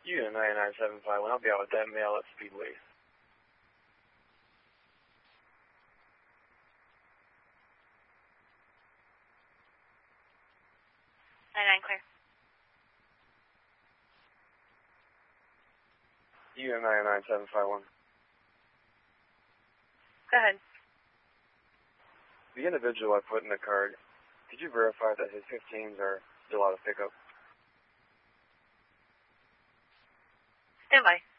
Unit 99751, I'll be out with that mail at Speedway. 99 clear. Unit 99751. Go ahead. The individual I put in the card, could you verify that his 15s are still out of pickup? Stand by.